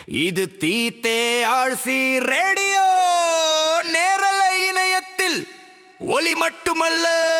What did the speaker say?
இது தீத்தே ஆழ்சி ரேடியோ நேரலை இணையத்தில் ஒலி மட்டுமல்ல